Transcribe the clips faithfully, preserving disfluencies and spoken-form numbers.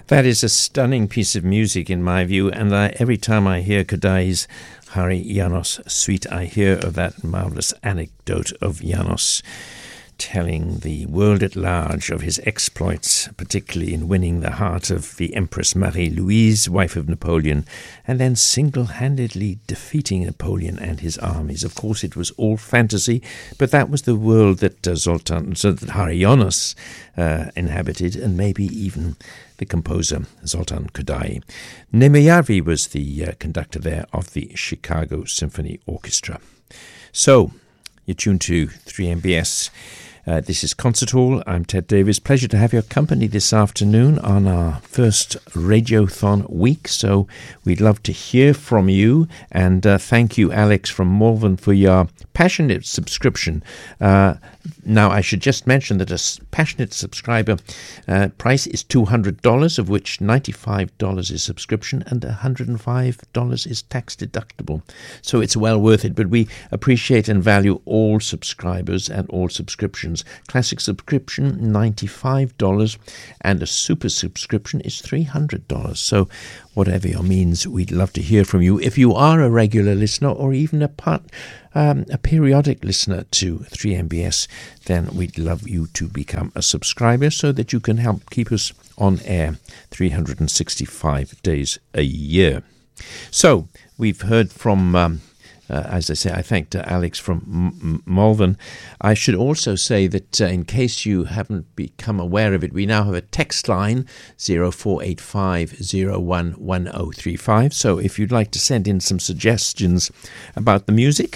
That is a stunning piece of music in my view, and I, every time I hear Kodály's Hari János Suite, I hear of that marvellous anecdote of János telling the world at large of his exploits, particularly in winning the heart of the Empress Marie-Louise, wife of Napoleon, and then single-handedly defeating Napoleon and his armies. Of course, it was all fantasy, but that was the world that uh, Zoltan, so that Hari János uh, inhabited, and maybe even the composer Zoltan Kodály. Nemojärvi was the uh, conductor there of the Chicago Symphony Orchestra. So, you're tuned to three M B S. Uh, this is Concert Hall. I'm Ted Davis. Pleasure to have your company this afternoon on our first Radiothon week. So we'd love to hear from you. And uh, thank you, Alex from Malvern, for your passionate subscription. Uh, now, I should just mention that a passionate subscriber uh, price is two hundred dollars, of which ninety-five dollars is subscription and one hundred five dollars is tax deductible. So it's well worth it. But we appreciate and value all subscribers and all subscriptions. Classic subscription, ninety-five dollars, and a super subscription is three hundred dollars. So whatever your means, we'd love to hear from you. If you are a regular listener or even a part, um, a periodic listener to three M B S, then we'd love you to become a subscriber so that you can help keep us on air three hundred sixty-five days a year. So we've heard from... Um, Uh, as I say, I thanked uh, Alex from M- Malvern. I should also say that uh, in case you haven't become aware of it, we now have a text line, zero four eight five zero one one zero three five. So if you'd like to send in some suggestions about the music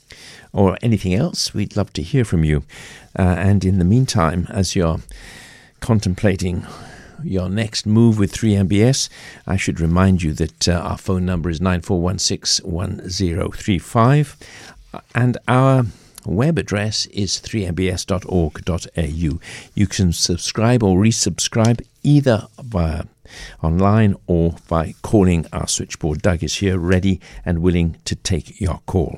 or anything else, we'd love to hear from you. Uh, and in the meantime, as you're contemplating your next move with three M B S, I should remind you that uh, our phone number is nine four one six one zero three five and our web address is three m b s dot org dot a u. You can subscribe or resubscribe either via online or by calling our switchboard. Doug is here ready and willing to take your call.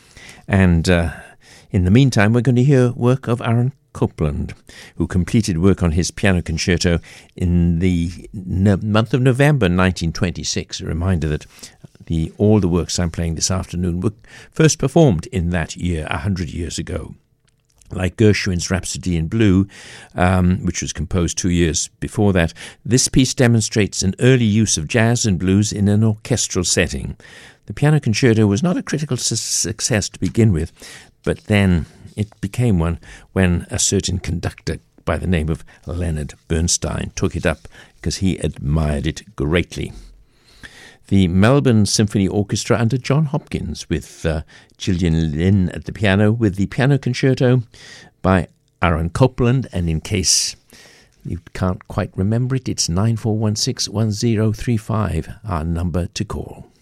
And uh, in the meantime, we're going to hear work of Aaron Copland, who completed work on his piano concerto in the no- month of November nineteen twenty-six. A reminder that the all the works I'm playing this afternoon were first performed in that year, a hundred years ago. Like Gershwin's Rhapsody in Blue, um, which was composed two years before that, this piece demonstrates an early use of jazz and blues in an orchestral setting. The piano concerto was not a critical su- success to begin with, but then it became one when a certain conductor by the name of Leonard Bernstein took it up because he admired it greatly. The Melbourne Symphony Orchestra under John Hopkins with uh, Gillian Lynn at the piano with the piano concerto by Aaron Copland. And in case you can't quite remember it, it's nine four one six one zero three five, our number to call.